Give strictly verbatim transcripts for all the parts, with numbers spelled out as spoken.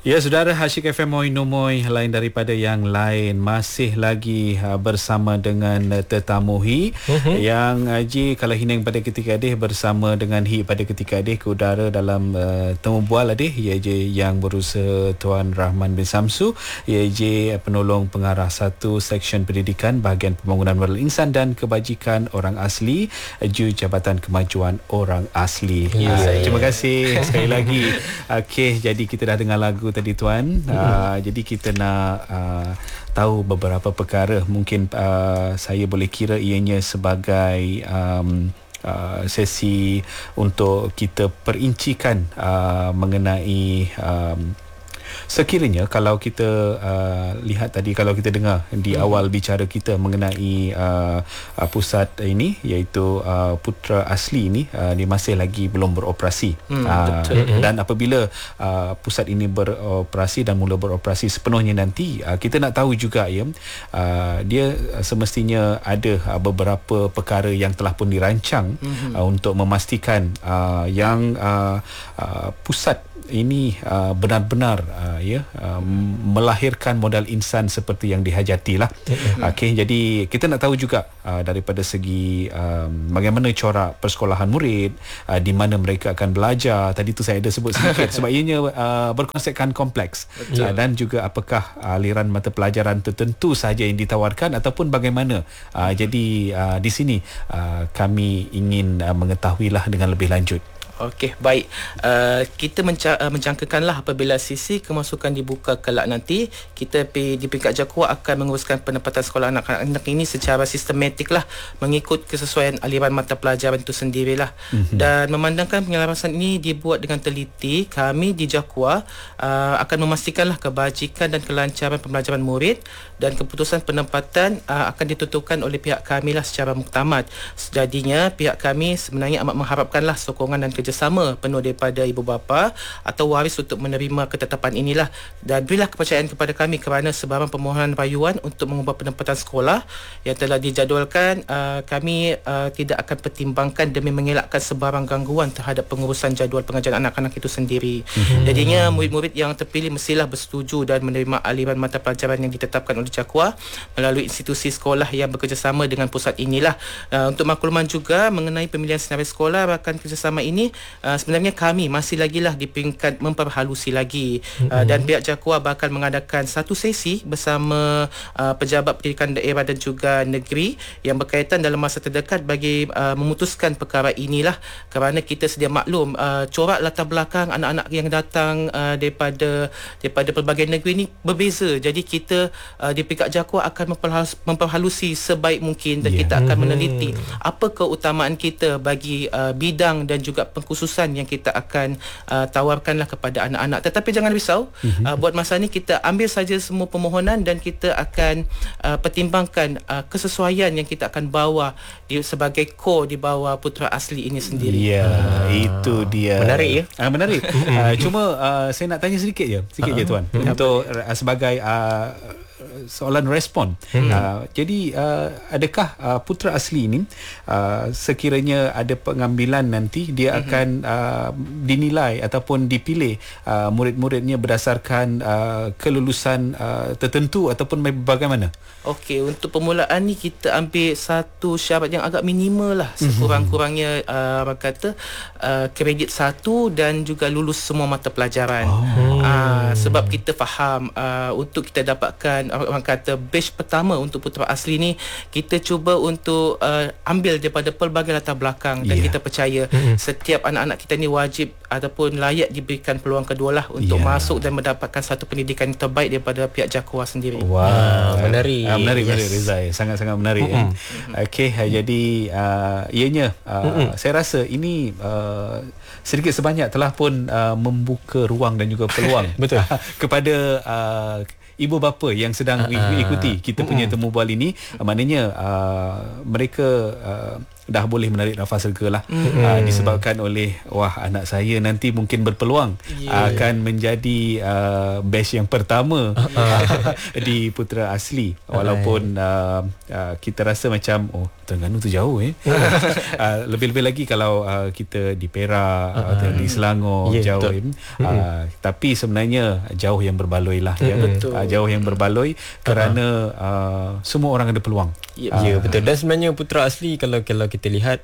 Ya, saudara, Hasyik F M Moi Nomoi lain daripada yang lain masih lagi uh, bersama dengan uh, tetamuhi uh-huh. yang uh, Ji kalau hineng pada ketika adih bersama dengan Hi pada ketika adih ke udara dalam uh, temu bual adih ya je yang berusaha Tuan Rahman bin Samsu, ya je penolong pengarah satu Seksyen Pendidikan Bahagian Pembangunan Modal Insan dan Kebajikan Orang Asli, Ju Jabatan Kemajuan Orang Asli. Ya, uh, terima kasih sekali lagi. Okey, jadi kita dah dengar lagu tadi tuan. Hmm. Uh, jadi kita nak uh, tahu beberapa perkara. Mungkin uh, saya boleh kira ianya sebagai um, uh, sesi untuk kita perincikan uh, mengenai um, sekiranya kalau kita uh, lihat tadi, kalau kita dengar di hmm. awal bicara kita mengenai uh, uh, pusat ini iaitu uh, Putra Asli ini, uh, dia masih lagi belum beroperasi. hmm, uh, dan apabila uh, pusat ini beroperasi dan mula beroperasi sepenuhnya nanti, uh, kita nak tahu juga ya, uh, dia semestinya ada uh, beberapa perkara yang telah pun dirancang hmm. uh, untuk memastikan uh, yang uh, uh, pusat ini uh, benar-benar uh, ya uh, melahirkan modal insan seperti yang dihajatilah. Mm-hmm. Okey, jadi kita nak tahu juga uh, daripada segi um, bagaimana corak persekolahan murid, uh, di mana mereka akan belajar. Tadi tu saya ada sebut sedikit sebab ianya uh, berkonsepkan kompleks. Uh, dan juga apakah aliran mata pelajaran tertentu sahaja yang ditawarkan ataupun bagaimana. Uh, jadi uh, di sini uh, kami ingin uh, mengetahuilah dengan lebih lanjut. Okey, baik. Uh, kita menca- uh, menjangkakanlah apabila sisi kemasukan dibuka kelak nanti, kita di peringkat JAKUA akan menguruskan penempatan sekolah anak-anak ini secara sistematik lah, mengikut kesesuaian aliran mata pelajaran itu sendirilah. Mm-hmm. Dan memandangkan penyelarasan ini dibuat dengan teliti, kami di JAKUA uh, akan memastikanlah kebajikan dan kelancaran pembelajaran murid, dan keputusan penempatan uh, akan ditentukan oleh pihak kami lah secara muktamad. Jadinya pihak kami sebenarnya amat mengharapkanlah sokongan dan kerjasama penuh daripada ibu bapa atau waris untuk menerima ketetapan inilah, dan berilah kepercayaan kepada kami kerana sebarang permohonan rayuan untuk mengubah penempatan sekolah yang telah dijadualkan, uh, kami uh, tidak akan pertimbangkan demi mengelakkan sebarang gangguan terhadap pengurusan jadual pengajaran anak-anak itu sendiri. Mm-hmm. Jadinya murid-murid yang terpilih mestilah bersetuju dan menerima aliran mata pelajaran yang ditetapkan oleh JAKUA melalui institusi sekolah yang bekerjasama dengan pusat inilah. Uh, untuk makluman juga mengenai pemilihan senarai sekolah rakan kerjasama ini, uh, sebenarnya kami masih lagi lah di peringkat memperhalusi lagi. Mm-hmm. uh, dan pihak JAKUA bakal mengadakan satu sesi bersama uh, pejabat pendidikan daerah dan juga negeri yang berkaitan dalam masa terdekat bagi uh, memutuskan perkara inilah, kerana kita sedia maklum uh, corak latar belakang anak-anak yang datang uh, daripada daripada pelbagai negeri ini berbeza. Jadi kita uh, di peringkat JAKUA akan memperhalus, memperhalusi sebaik mungkin, dan yeah. kita akan meneliti apa keutamaan kita bagi uh, bidang dan juga pengkhususan yang kita akan uh, tawarkanlah kepada anak-anak. Tetapi jangan risau, mm-hmm. uh, buat masa ni kita ambil saja semua permohonan dan kita akan uh, pertimbangkan uh, kesesuaian yang kita akan bawa di, sebagai core di bawah Putra Asli ini sendiri. Ya, yeah, uh, itu dia. Menarik ya? Uh, menarik. uh, cuma uh, saya nak tanya sedikit je, sikit uh-huh. je tuan, uh-huh. untuk uh, sebagai uh, soalan respon. Hmm. Uh, jadi uh, adakah uh, Putra Asli ini uh, sekiranya ada pengambilan nanti dia hmm. akan uh, dinilai ataupun dipilih uh, murid-muridnya berdasarkan uh, kelulusan uh, tertentu ataupun bagaimana? Okey, untuk permulaan ni kita ambil satu syarat yang agak minimal lah, sekurang-kurangnya uh, orang kata uh, kredit satu dan juga lulus semua mata pelajaran. Oh. Uh, sebab kita faham uh, untuk kita dapatkan orang kata batch pertama untuk Putra Asli ni, kita cuba untuk uh, ambil daripada pelbagai latar belakang, dan yeah. kita percaya mm-hmm. setiap anak-anak kita ni wajib ataupun layak diberikan peluang kedua lah untuk yeah. masuk dan mendapatkan satu pendidikan yang terbaik daripada pihak JAKUA sendiri. Wow, menarik. Uh, menarik, yes. menarik Rizai, sangat-sangat menarik. Mm-hmm. Ya. Okey, uh, jadi uh, ianya uh, mm-hmm. saya rasa ini uh, sedikit sebanyak telah pun uh, membuka ruang dan juga peluang betul kepada uh, ibu bapa yang sedang uh, ikuti kita punya temu bual ini. Uh, maknanya uh, mereka uh, dah boleh menarik nafas lega lah. Mm-hmm. Uh, disebabkan oleh wah anak saya nanti mungkin berpeluang yeah. akan menjadi uh, batch yang pertama uh-uh. di Putra Asli, walaupun uh, uh, kita rasa macam oh Terengganu tu jauh eh. uh, lebih-lebih lagi kalau uh, kita di Perak uh-huh. atau di Selangor yeah, jauh eh. uh, tapi sebenarnya jauh yang berbaloi lah ya. Betul. Uh, jauh yang berbaloi kerana uh, semua orang ada peluang. Ya yeah, uh, betul. Dan sebenarnya Putra Asli kalau kalau kita lihat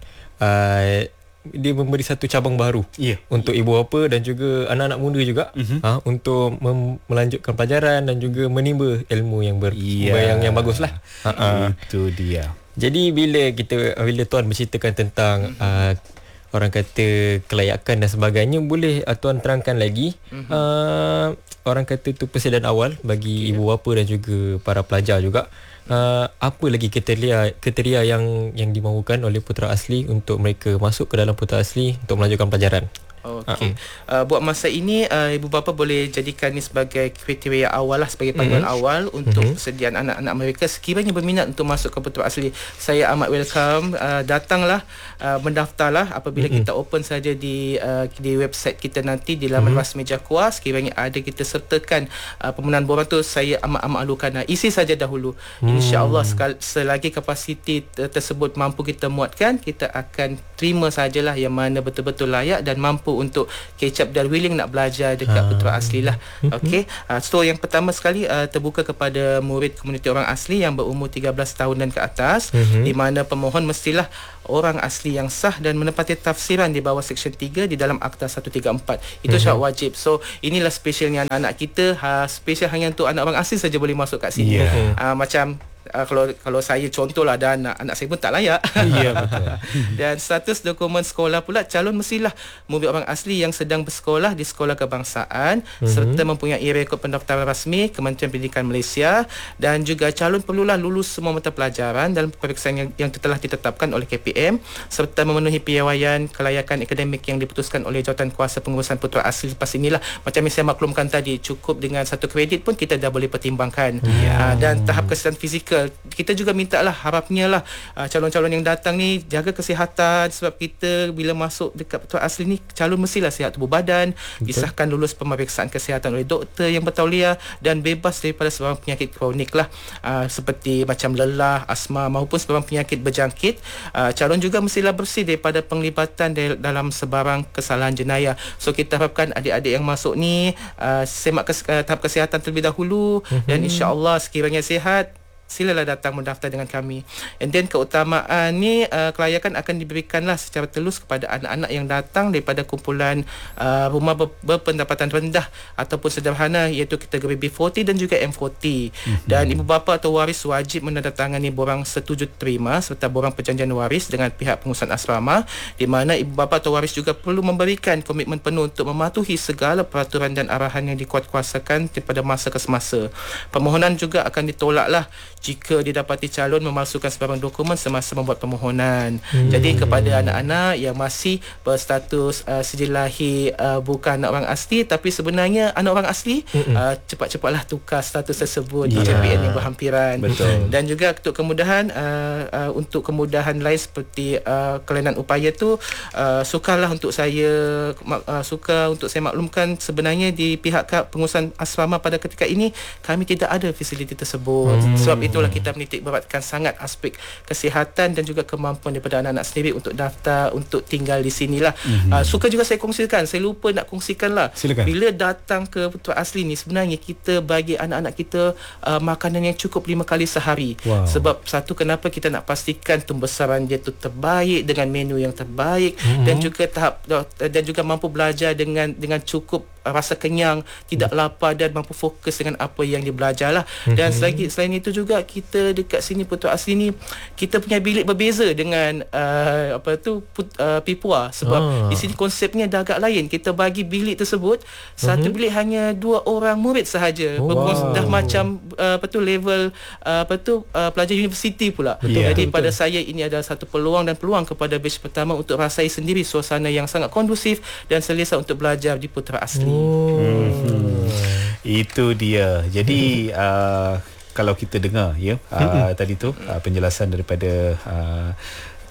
uh, dia memberi satu cabang baru yeah. untuk ibu bapa dan juga anak-anak muda juga uh-huh. ha, untuk mem- melanjutkan pelajaran dan juga menimba ilmu yang ber yeah. yang yang baguslah. Uh-uh. Itu dia. Jadi bila kita bila tuan menceritakan tentang uh-huh. uh, orang kata kelayakan dan sebagainya, boleh uh, tuan terangkan lagi uh-huh. uh, orang kata tu persediaan awal bagi yeah. ibu bapa dan juga para pelajar juga. Uh, apa lagi kriteria kriteria yang yang dimahukan oleh Putra Asli untuk mereka masuk ke dalam Putra Asli untuk melanjutkan pelajaran? Okey. Uh-huh. Uh, buat masa ini uh, ibu bapa boleh jadikan ni sebagai kriteria awal lah, sebagai panduan uh-huh. awal untuk uh-huh. persediaan anak-anak mereka sekiranya berminat untuk masuk ke Putra Asli. Saya amat welcome, uh, datanglah, uh, mendaftarlah apabila uh-huh. kita open saja di uh, di website kita nanti di laman uh-huh. rasmi Jakua. Sekiranya ada kita sertakan uh, permohonan borang tu, saya amat-amat alukan uh, isi saja dahulu. Uh-huh. Insya-Allah sekal- selagi kapasiti t- tersebut mampu kita muatkan, kita akan terima sajalah yang mana betul-betul layak dan mampu untuk catch up dan willing nak belajar dekat ha. Putra Asli lah. Okey. Uh, so yang pertama sekali uh, terbuka kepada murid komuniti orang asli yang berumur tiga belas tahun dan ke atas, uh-huh. di mana pemohon mestilah orang asli yang sah dan menepati tafsiran di bawah Seksyen tiga di dalam Akta seratus tiga puluh empat. Itu uh-huh. syarat wajib. So inilah specialnya anak-anak kita, ha, special hanya untuk anak orang asli saja boleh masuk kat sini. Yeah. Uh, macam Uh, kalau kalau saya contohlah ada anak anak saya pun tak layak. Ya betul. Dan status dokumen sekolah pula, calon mestilah murid orang asli yang sedang bersekolah di sekolah kebangsaan mm-hmm. serta mempunyai rekod pendaftaran rasmi Kementerian Pendidikan Malaysia, dan juga calon perlulah lulus semua mata pelajaran dalam peperiksaan yang, yang telah ditetapkan oleh K P M serta memenuhi piawaian kelayakan akademik yang diputuskan oleh Jawatan Kuasa Pengurusan Putra Asli. Lepas inilah macam yang saya maklumkan tadi, cukup dengan satu kredit pun kita dah boleh pertimbangkan. Yeah. Uh, dan tahap kesihatan fizikal kita juga minta lah, harapnya lah uh, calon-calon yang datang ni jaga kesihatan, sebab kita bila masuk dekat Putra Asli ni calon mestilah sihat tubuh badan, okay. disahkan lulus pemeriksaan kesihatan oleh doktor yang bertauliah dan bebas daripada sebarang penyakit kronik lah, uh, seperti macam lelah, asma maupun sebarang penyakit berjangkit. Uh, calon juga mestilah bersih daripada penglibatan de- dalam sebarang kesalahan jenayah. So kita harapkan adik-adik yang masuk ni uh, semak kes- uh, tahap kesihatan terlebih dahulu, mm-hmm. dan insya-Allah sekiranya sihat, silalah datang mendaftar dengan kami. And then keutamaan ni uh, kelayakan akan diberikanlah secara telus kepada anak-anak yang datang daripada kumpulan uh, rumah ber- berpendapatan rendah ataupun sederhana, iaitu kategori B empat puluh dan juga M empat puluh. Mm-hmm. Dan ibu bapa atau waris wajib menandatangani borang setuju terima serta borang perjanjian waris dengan pihak pengurusan asrama, di mana ibu bapa atau waris juga perlu memberikan komitmen penuh untuk mematuhi segala peraturan dan arahan yang dikuatkuasakan daripada masa ke semasa. Permohonan juga akan ditolaklah jika didapati calon memalsukan sebarang dokumen semasa membuat permohonan. Hmm. Jadi kepada anak-anak yang masih berstatus uh, sijil lahir uh, bukan anak orang asli tapi sebenarnya anak orang asli, hmm. uh, cepat-cepatlah tukar status tersebut di yeah. K P M yang berhampiran. Betul. Dan juga untuk kemudahan uh, uh, untuk kemudahan lain seperti uh, kelainan upaya tu, uh, sukarlah untuk saya uh, suka untuk saya maklumkan, sebenarnya di pihak pengurusan asrama pada ketika ini kami tidak ada fasiliti tersebut. Hmm. Sebab itu itulah kita menitik beratkan sangat aspek kesihatan dan juga kemampuan daripada anak-anak sendiri untuk daftar untuk tinggal di sinilah. Mm-hmm. Uh, suka juga saya kongsikan, saya lupa nak kongsikan lah. Silakan. Bila datang ke Putra Asli ni, sebenarnya kita bagi anak-anak kita uh, makanan yang cukup lima kali sehari. Wow. Sebab satu, kenapa kita nak pastikan pembesaran dia tu terbaik dengan menu yang terbaik, mm-hmm. dan juga tahap dan juga mampu belajar dengan dengan cukup rasa kenyang, tidak lapar dan mampu fokus dengan apa yang dia belajar lah. Mm-hmm. Dan selagi, selain itu juga kita dekat sini Putra Asli ni kita punya bilik berbeza dengan uh, apa tu put, uh, Pipua, sebab ah. di sini konsepnya dah agak lain. Kita bagi bilik tersebut, mm-hmm. satu bilik hanya dua orang murid sahaja. Oh, wow. Dah macam uh, apa tu level uh, apa tu uh, pelajar universiti pula. Betul, jadi betul, pada betul. saya ini adalah satu peluang dan peluang kepada batch pertama untuk rasai sendiri suasana yang sangat kondusif dan selesa untuk belajar di Putra Asli. Oh. Hmm. Itu dia. Jadi hmm. uh, kalau kita dengar ya uh, hmm. tadi tu uh, penjelasan daripada uh,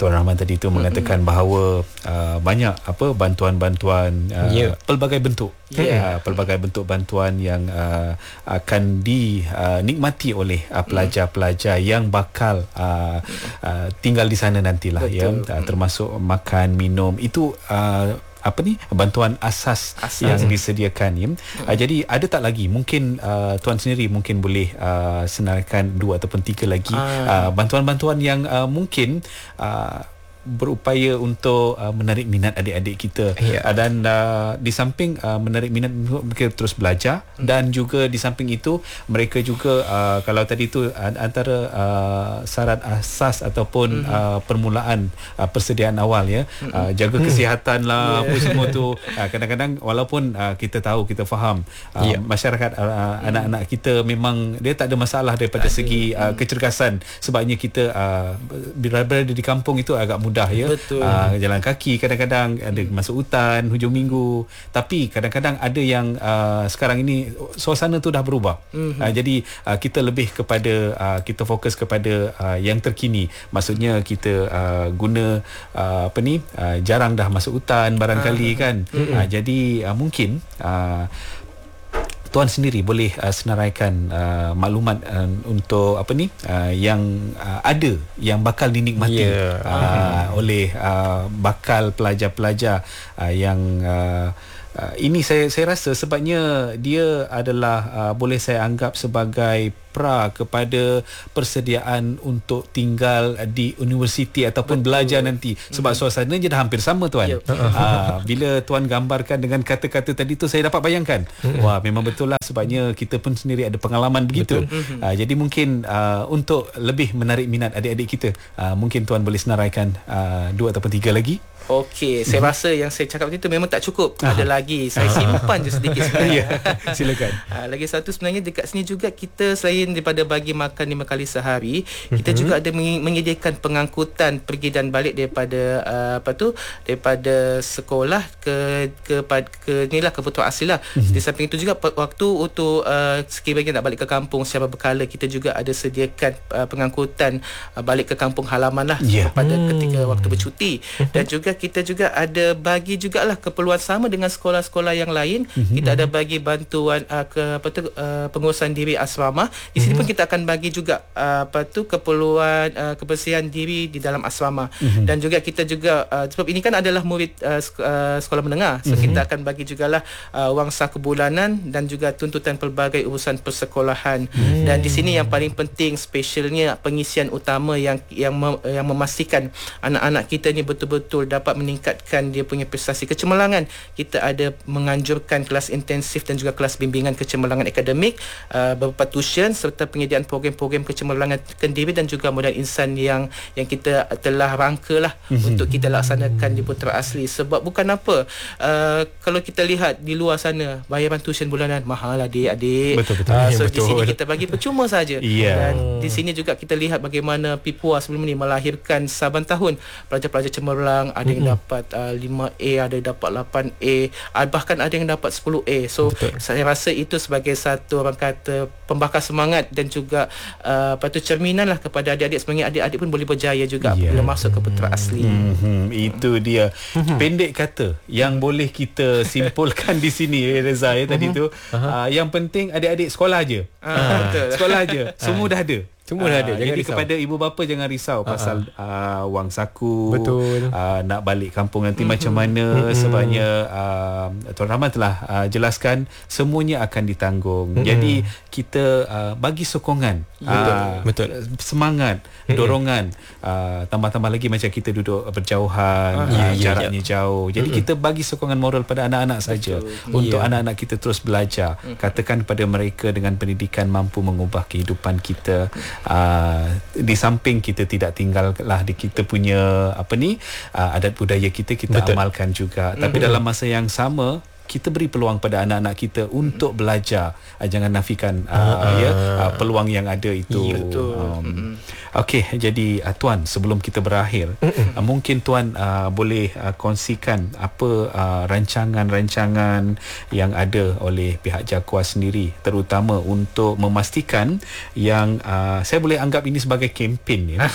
Tuan Rahman tadi tu mengatakan bahawa uh, banyak apa bantuan-bantuan uh, yeah. pelbagai bentuk Yeah. uh, pelbagai bentuk bantuan yang uh, akan dinikmati uh, oleh uh, pelajar-pelajar yang bakal uh, uh, tinggal di sana nantilah. Betul. Ya, uh, termasuk makan, minum, itu uh, apa ni, bantuan asas, asas. yang disediakan ya. Hmm. Uh, jadi ada tak lagi mungkin uh, tuan sendiri mungkin boleh uh, senaraikan dua ataupun tiga lagi ah. uh, bantuan-bantuan yang uh, mungkin uh, berupaya untuk uh, menarik minat adik-adik kita, yeah. uh, dan uh, di samping uh, menarik minat mereka terus belajar, hmm. dan juga di samping itu mereka juga uh, kalau tadi tu uh, antara uh, syarat asas ataupun hmm. uh, permulaan uh, persediaan awal ya, hmm. uh, jaga kesihatan lah, yeah. apa semua tu uh, kadang-kadang walaupun uh, kita tahu, kita faham uh, yeah. masyarakat uh, hmm. anak-anak kita memang dia tak ada masalah daripada tak segi uh, kecergasan, sebabnya kita uh, berada di kampung itu agak mudah mudah ya. Uh, jalan kaki, kadang-kadang ada masuk hutan hujung minggu, tapi kadang-kadang ada yang uh, sekarang ini suasana tu dah berubah. Mm-hmm. uh, jadi uh, kita lebih kepada uh, kita fokus kepada uh, yang terkini, maksudnya kita uh, guna uh, apa ni uh, jarang dah masuk hutan barangkali uh-huh. kan. Mm-hmm. uh, jadi uh, mungkin uh, Tuan sendiri boleh uh, senaraikan uh, maklumat uh, untuk apa ni uh, yang uh, ada yang bakal dinikmati yeah. uh, uh-huh. oleh uh, bakal pelajar-pelajar uh, yang uh, uh, ini saya saya rasa sebabnya dia adalah uh, boleh saya anggap sebagai pra kepada persediaan untuk tinggal di universiti ataupun Betul. belajar nanti, sebab mm-hmm. suasananya dah hampir sama tuan. Yep. uh, bila tuan gambarkan dengan kata-kata tadi tu, saya dapat bayangkan mm-hmm. wah memang betul lah, sebabnya kita pun sendiri ada pengalaman begitu. Mm-hmm. uh, jadi mungkin uh, untuk lebih menarik minat adik-adik kita, uh, mungkin tuan boleh senaraikan uh, dua ataupun tiga lagi. Okey, saya rasa yang saya cakap tadi tu memang tak cukup. Aha. Ada lagi. Saya simpan je sedikit sebenarnya. Silakan. Uh, lagi satu sebenarnya dekat sini juga kita selain daripada bagi makan lima kali sehari, mm-hmm. kita juga ada menyediakan pengangkutan pergi dan balik daripada uh, apa tu daripada sekolah ke ke ke, ke inilah kebutuhan asli lah. Mm-hmm. Di samping itu juga waktu untuk uh, sekiranya nak balik ke kampung secara berkala, kita juga ada sediakan uh, pengangkutan uh, balik ke kampung halaman lah yeah. pada mm. ketika waktu bercuti. Mm-hmm. Dan juga kita juga ada bagi jugalah keperluan sama dengan sekolah-sekolah yang lain. Mm-hmm. Kita ada bagi bantuan uh, ke apa tu uh, pengurusan diri asrama. Di sini mm-hmm. pun kita akan bagi juga uh, apa tu keperluan uh, kebersihan diri di dalam asrama. Mm-hmm. Dan juga kita juga uh, sebab ini kan adalah murid uh, sek- uh, sekolah menengah. So mm-hmm. kita akan bagi jugalah uh, wang saku bulanan dan juga tuntutan pelbagai urusan persekolahan. Mm-hmm. Dan di sini yang paling penting spesialnya pengisian utama yang yang mem- yang memastikan anak-anak kita ni betul-betul dapat meningkatkan dia punya prestasi kecemerlangan. Kita ada menganjurkan kelas intensif dan juga kelas bimbingan kecemerlangan akademik, uh, beberapa tuition serta penyediaan program-program kecemerlangan kendiri dan juga modal insan yang yang kita telah rangkalah mm-hmm. untuk kita laksanakan di Putra Asli. Sebab bukan apa, uh, kalau kita lihat di luar sana bayaran tuition bulanan mahal adik-adik. Betul-betul. Uh, so betul. Di sini kita bagi percuma saja. Yeah. Dan di sini juga kita lihat bagaimana P I P U A sebelum ini melahirkan saban tahun pelajar-pelajar cemerlang, ada yang mm-hmm. dapat uh, lima A, ada yang dapat lapan A, uh, bahkan ada yang dapat sepuluh A. So Betul. saya rasa itu sebagai satu orang kata pembakar semangat dan juga uh, apa tu cerminan lah kepada adik-adik, sebenarnya adik-adik pun boleh berjaya juga yeah. bila masuk ke Putra Asli. Mm-hmm. Itu dia. Mm-hmm. Pendek kata yang boleh kita simpulkan di sini Reza ya tadi tu. Uh, yang penting adik-adik sekolah aje. Uh, betul. Sekolah aje. Semua dah ada. Semua dah ada. Jangan jadi risau. Kepada ibu bapa jangan risau uh-huh. pasal uh, wang saku. Betul. Uh, nak balik kampung nanti mm-hmm. macam mana. Mm-hmm. Sebabnya uh, Tuan Rahman telah uh, jelaskan semuanya akan ditanggung. Mm-hmm. Jadi kita uh, bagi sokongan. Betul. Uh, Betul. Semangat, mm-hmm. dorongan. Uh, tambah-tambah lagi macam kita duduk berjauhan, uh, yeah, jaraknya yeah. jauh. Jadi mm-hmm. kita bagi sokongan moral pada anak-anak saja untuk yeah. anak-anak kita terus belajar. Mm-hmm. Katakan kepada mereka dengan pendidikan mampu mengubah kehidupan kita. Uh, di samping kita tidak tinggallah di kita punya apa ni uh, adat budaya kita kita Betul. amalkan juga. Mm-hmm. Tapi dalam masa yang sama kita beri peluang pada anak-anak kita untuk belajar. Uh, jangan nafikan uh, uh, ya uh, peluang yang ada itu. Betul. Um, mm-hmm. Okey, jadi uh, Tuan, sebelum kita berakhir, uh, mungkin Tuan uh, boleh uh, kongsikan apa uh, rancangan-rancangan yang ada oleh pihak JAKUA sendiri, terutama untuk memastikan yang uh, saya boleh anggap ini sebagai kempen ya.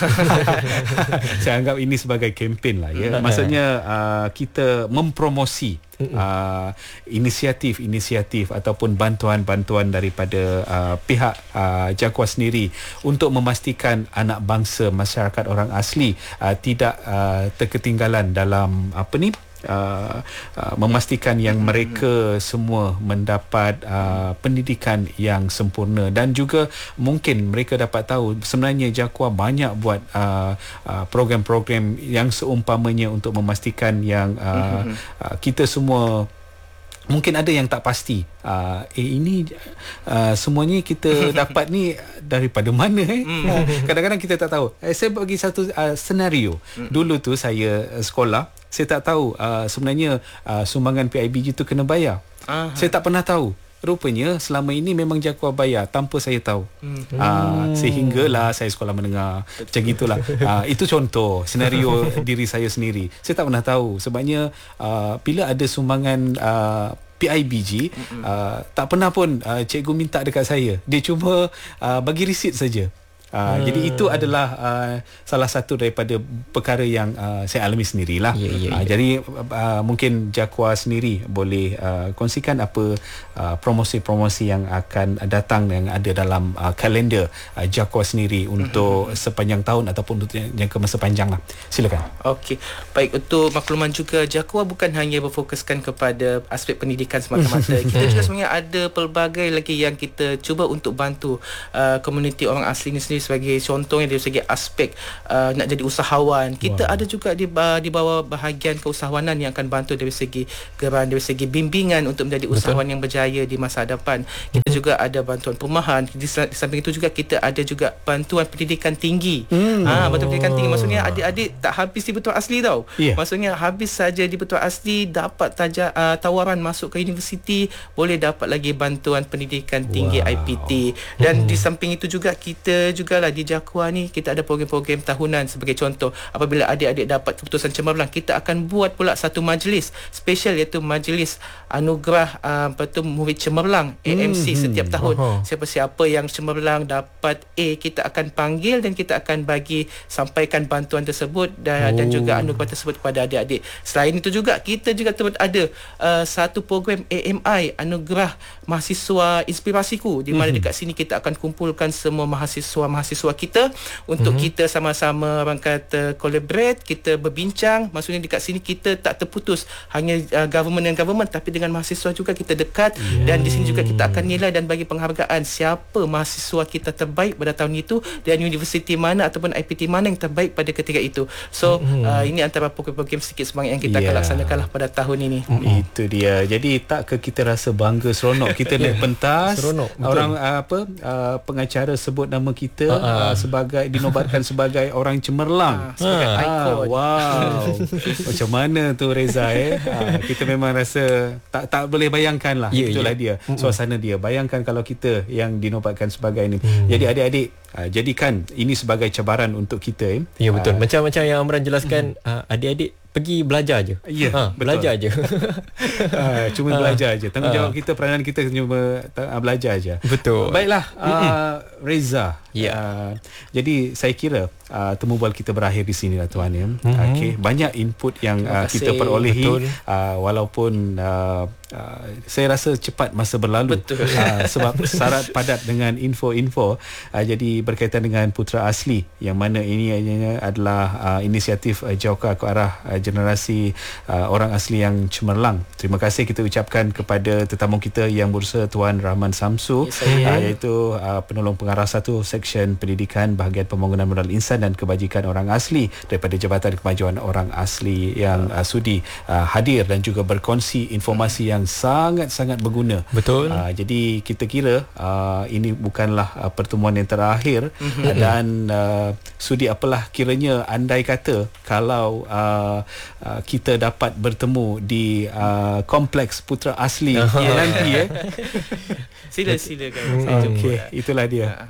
Saya anggap ini sebagai kempen lah ya. Maksudnya uh, kita mempromosi Uh, inisiatif-inisiatif ataupun bantuan-bantuan daripada uh, pihak uh, JAKUA sendiri untuk memastikan anak bangsa masyarakat orang asli uh, tidak uh, terketinggalan dalam apa ni Uh, uh, memastikan yang mereka semua mendapat uh, pendidikan yang sempurna, dan juga mungkin mereka dapat tahu sebenarnya JAKUA banyak buat uh, uh, program-program yang seumpamanya untuk memastikan yang uh, uh, kita semua. Mungkin ada yang tak pasti. Uh, eh ini uh, semuanya kita dapat ni daripada mana eh? Mm. Kadang-kadang kita tak tahu. Eh, saya bagi satu uh, senario. Mm. Dulu tu saya uh, sekolah, saya tak tahu uh, sebenarnya uh, sumbangan P I B G tu kena bayar. Aha. Saya tak pernah tahu. Rupanya selama ini memang JAKUA bayar tanpa saya tahu. Hmm. Uh, sehinggalah saya sekolah menengah. Macam gitulah. Uh, itu contoh senario diri saya sendiri. Saya tak pernah tahu. Sebabnya uh, bila ada sumbangan uh, P I B G, uh, tak pernah pun uh, cikgu minta dekat saya. Dia cuma uh, bagi resit saja. Uh, hmm. Jadi itu adalah uh, salah satu daripada perkara yang uh, saya alami sendirilah. Yeah, yeah, uh, yeah. Jadi uh, mungkin JAKUA sendiri boleh uh, kongsikan apa uh, promosi-promosi yang akan datang yang ada dalam uh, kalender uh, JAKUA sendiri untuk mm-hmm. sepanjang tahun ataupun untuk jangka masa panjang lah. Silakan. Okey, baik, untuk makluman juga, JAKUA bukan hanya berfokuskan kepada aspek pendidikan semata-mata. Kita juga sebenarnya ada pelbagai lagi yang kita cuba untuk bantu uh, komuniti orang asli ni sendiri. Sebagai contohnya dari segi aspek uh, nak jadi usahawan, kita wow. ada juga di, uh, di bawah bahagian keusahawanan yang akan bantu dari segi geran, dari segi bimbingan untuk menjadi usahawan Betul. yang berjaya di masa hadapan. Kita juga ada bantuan perumahan. Di, di samping itu juga kita ada juga bantuan pendidikan tinggi. Hmm. Ha, bantuan pendidikan tinggi maksudnya adik-adik tak habis di Betuan Asli tau. Yeah. Maksudnya habis saja di Betuan Asli dapat taja, uh, tawaran masuk ke universiti, boleh dapat lagi bantuan pendidikan tinggi wow. I P T. Dan hmm. di samping itu juga kita juga lah di JAKUA ni kita ada program-program tahunan. Sebagai contoh, apabila adik-adik dapat keputusan cemerlang, kita akan buat pula satu majlis special, iaitu majlis anugerah uh, betul murid cemerlang A M C hmm. setiap tahun. Uh-huh. Siapa-siapa yang cemerlang dapat A, kita akan panggil dan kita akan bagi sampaikan bantuan tersebut dan, oh. dan juga anugerah tersebut kepada adik-adik. Selain itu juga kita juga terus ada uh, satu program A M I, anugerah mahasiswa inspirasiku, di mana hmm. dekat sini kita akan kumpulkan semua mahasiswa mahasiswa kita untuk mm-hmm. kita sama-sama orang kata collaborate, kita berbincang. Maksudnya dekat sini kita tak terputus hanya uh, government dan government, tapi dengan mahasiswa juga kita dekat. Yeah. Dan di sini juga kita akan nilai dan bagi penghargaan siapa mahasiswa kita terbaik pada tahun itu dan universiti mana ataupun I P T mana yang terbaik pada ketika itu. So mm-hmm. uh, ini antara program-program sedikit semangat yang kita yeah. akan laksanakan lah pada tahun ini. Mm-hmm. Itu dia. Jadi tak ke kita rasa bangga, seronok kita naik pentas, seronok, orang uh, apa uh, pengacara sebut nama kita Uh, sebagai dinobatkan sebagai orang cemerlang, uh, sebagai uh, ikon. Wow. Macam mana tu Reza eh? Uh, kita memang rasa tak tak boleh bayangkan lah. Yeah, itulah yeah. dia suasana dia. Bayangkan kalau kita yang dinobatkan sebagai ini. Hmm. Jadi adik-adik, uh, jadikan ini sebagai cabaran untuk kita eh. Ya betul. Uh, Macam-macam yang Amran jelaskan, uh, adik-adik pergi belajar je. Ya, ha, belajar je. ha, cuma ha. belajar je. Tanggungjawab ha. kita, peranan kita cuma uh, belajar je. Betul. Baiklah, uh, Reza. Ya. Uh, jadi saya kira uh, temu bual kita berakhir di sini lah tuan ya. Mm-hmm. Okey, banyak input yang uh, kita perolehi uh, walaupun uh, uh, saya rasa cepat masa berlalu. Betul. Uh, sebab syarat padat dengan info-info. Uh, jadi berkaitan dengan Putra Asli, yang mana ini adalah uh, inisiatif uh, JAKUA ke arah uh, generasi uh, orang asli yang cemerlang. Terima kasih kita ucapkan kepada tetamu kita yang berusaha, Tuan Rahman Samsu, yes, uh, iaitu uh, penolong pengarah satu Seksyen Pendidikan Bahagian Pembangunan Modal Insan dan Kebajikan Orang Asli daripada Jabatan Kemajuan Orang Asli yang uh, sudi uh, hadir dan juga berkongsi informasi yang sangat-sangat berguna. Betul. Uh, jadi kita kira uh, ini bukanlah uh, pertemuan yang terakhir mm-hmm. dan uh, sudi apalah kiranya andai kata kalau uh, uh, kita dapat bertemu di uh, Kompleks Putra Asli uh-huh. nanti eh. Sila silakan. Okey, itulah dia.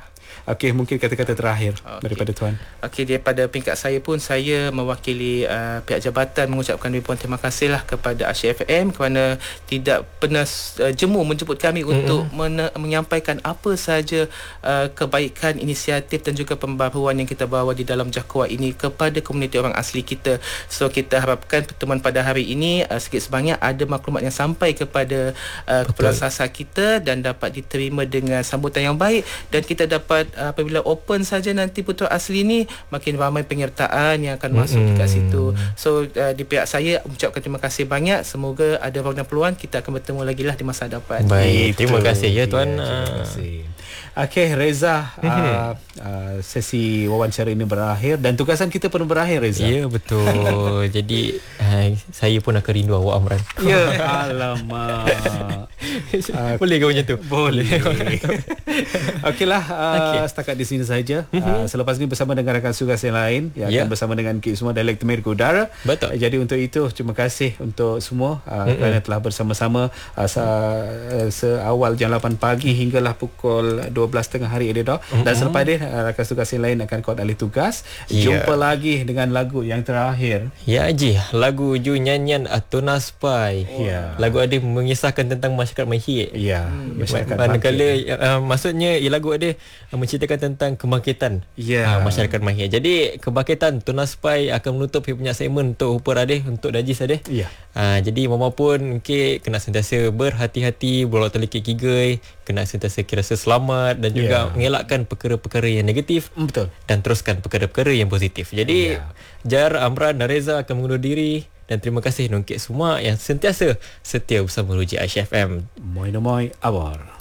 Okey, mungkin kata-kata terakhir Okey. daripada tuan. Okey, daripada peringkat saya pun, saya mewakili uh, pihak jabatan mengucapkan ribuan terima kasihlah kepada Asia F M kerana tidak pernah uh, jemu menjemput kami mm-hmm. untuk men- menyampaikan apa sahaja uh, kebaikan, inisiatif dan juga pembaharuan yang kita bawa di dalam JAKUA ini kepada komuniti orang asli kita. So kita harapkan pertemuan pada hari ini uh, sikit sebanyak ada maklumat yang sampai kepada uh, kepala sasar kita dan dapat diterima dengan sambutan yang baik, dan kita dapat uh, apabila open saja nanti Putra Asli ni, makin ramai penyertaan yang akan masuk mm-hmm. dekat situ. So uh, di pihak saya ucapkan terima kasih banyak. Semoga ada ruang dan peluang kita akan bertemu lagi lah di masa hadapan. Baik, terima kasih ya tuan. Ya, terima kasih. Okey Reza, uh, uh, sesi wawancara ini berakhir dan tugasan kita pun berakhir, Reza. Ya betul. Jadi uh, saya pun akan rindu awak, Amran. Ya, alamak. uh, Boleh ke macam tu? Boleh. Okeylah, uh, okay. Setakat di sini saja. Uh, selepas ini bersama dengan rakan tugas yang lain yang yeah. akan bersama dengan kita semua Dialek Temer ke Udara. Betul. Uh, jadi untuk itu terima kasih untuk semua uh, mm-hmm. kerana telah bersama-sama uh, se- seawal jam lapan pagi hinggalah pukul dua belas tengah hari ini dah. Mm-hmm. Dan selepas ini uh, rakan tugas yang lain akan kuat alih tugas. Yeah. Jumpa lagi dengan lagu yang terakhir. Ya Haji, lagu Ju Nyanyian Atuna Spai. Oh. Yeah. Lagu ada mengisahkan tentang masyarakat Mahir. Ya, hmm. masyarakat manakala uh, maksudnya lagu ada uh, menceritakan tentang kebangkitan yeah. uh, masyarakat Mahir. Jadi kebangkitan Tuna Spai akan menutup punya segmen untuk Upur Adeh, untuk Dajis Adeh. Ya. Uh, jadi mama pun okay, kena sentiasa berhati-hati, bolak telik gigai, kena sentiasa kira selamat dan juga yeah. mengelakkan perkara-perkara yang negatif. Betul. Dan teruskan perkara-perkara yang positif. Jadi yeah. Jar, Amran dan Reza akan mengundur diri. Dan terima kasih Nongkit semua yang sentiasa setia bersama Ruji Aisyah F M. Moi moi abar.